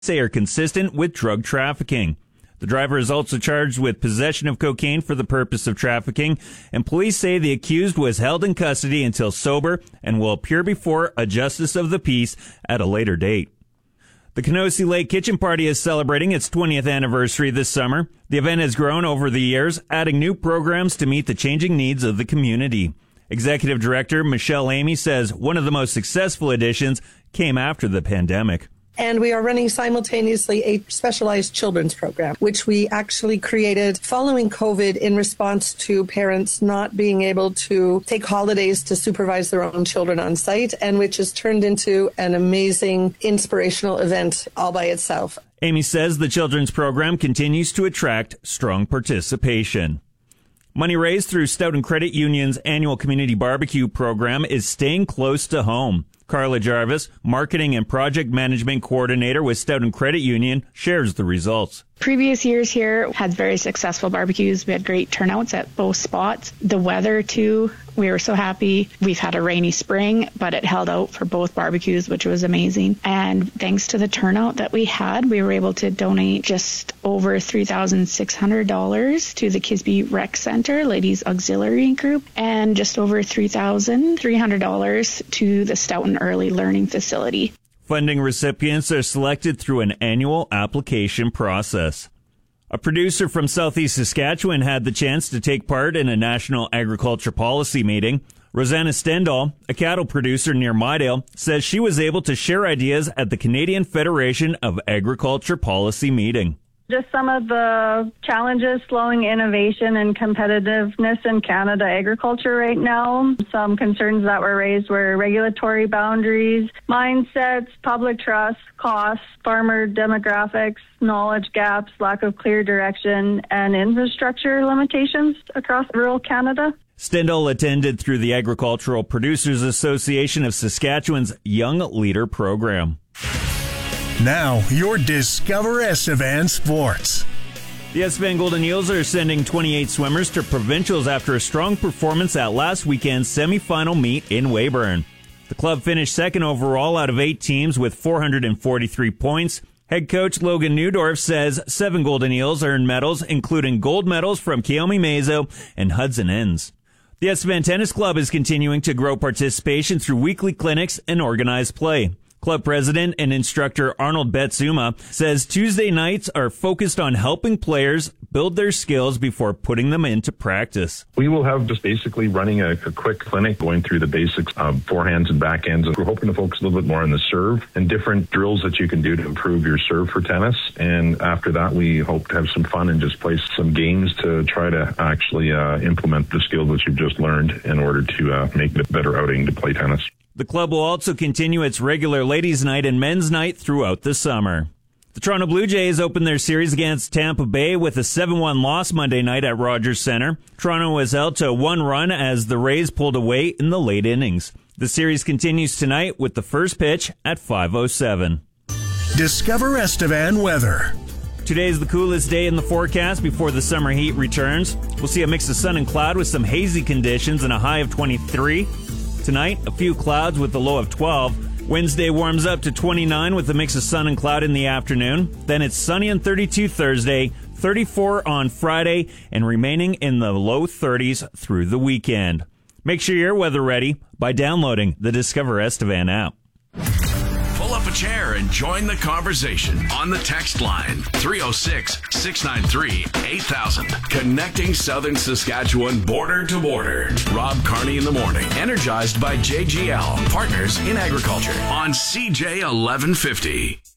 say are consistent with drug trafficking. The driver is also charged with possession of cocaine for the purpose of trafficking, and police say the accused was held in custody until sober and will appear before a justice of the peace at a later date. The Kenosi Lake Kitchen Party is celebrating its 20th anniversary this summer. The event has grown over the years, adding new programs to meet the changing needs of the community. Executive Director Michelle Amy says one of the most successful additions came after the pandemic. And we are running simultaneously a specialized children's program, which we actually created following COVID in response to parents not being able to take holidays to supervise their own children on site, and which has turned into an amazing, inspirational event all by itself. Amy says the children's program continues to attract strong participation. Money raised through Stoughton Credit Union's annual community barbecue program is staying close to home. Carla Jarvis, Marketing and Project Management Coordinator with Stoughton Credit Union, shares the results. Previous years here had very successful barbecues. We had great turnouts at both spots. The weather, too, we were so happy. We've had a rainy spring, but it held out for both barbecues, which was amazing. And thanks to the turnout that we had, we were able to donate just over $3,600 to the Kisby Rec Center, Ladies Auxiliary Group, and just over $3,300 to the Stoughton Early Learning Facility. Funding recipients are selected through an annual application process. A producer from southeast Saskatchewan had the chance to take part in a national agriculture policy meeting. Rosanna Stendal, a cattle producer near Midale, says she was able to share ideas at the Canadian Federation of Agriculture Policy meeting. Just some of the challenges slowing innovation and competitiveness in Canada agriculture right now. Some concerns that were raised were regulatory boundaries, mindsets, public trust, costs, farmer demographics, knowledge gaps, lack of clear direction, and infrastructure limitations across rural Canada. Stendal attended through the Agricultural Producers Association of Saskatchewan's Young Leader program. Now, your Discover Estevan Sports. The Estevan Golden Eels are sending 28 swimmers to provincials after a strong performance at last weekend's semifinal meet in Weyburn. The club finished second overall out of 8 teams with 443 points. Head coach Logan Newdorf says 7 Golden Eels earned medals, including gold medals from Keomi Mazo and Hudson Ends. The Estevan Tennis Club is continuing to grow participation through weekly clinics and organized play. Club president and instructor Arnold Betsuma says Tuesday nights are focused on helping players build their skills before putting them into practice. We will have just basically running a quick clinic going through the basics of forehands and backhands. We're hoping to focus a little bit more on the serve and different drills that you can do to improve your serve for tennis. And after that, we hope to have some fun and just play some games to try to actually implement the skills that you've just learned in order to make it a better outing to play tennis. The club will also continue its regular ladies' night and men's night throughout the summer. The Toronto Blue Jays opened their series against Tampa Bay with a 7-1 loss Monday night at Rogers Centre. Toronto was held to 1 run as the Rays pulled away in the late innings. The series continues tonight with the first pitch at 5:07. Discover Estevan weather. Today is the coolest day in the forecast before the summer heat returns. We'll see a mix of sun and cloud with some hazy conditions and a high of 23. Tonight, a few clouds with a low of 12. Wednesday warms up to 29 with a mix of sun and cloud in the afternoon. Then it's sunny and 32 Thursday, 34 on Friday, and remaining in the low 30s through the weekend. Make sure you're weather ready by downloading the Discover Estevan app. Pull up a chair and join the conversation on the text line 306-693-8000. Connecting Southern Saskatchewan border to border. Rob Carney in the morning. Energized by JGL, partners in agriculture on CJ 1150.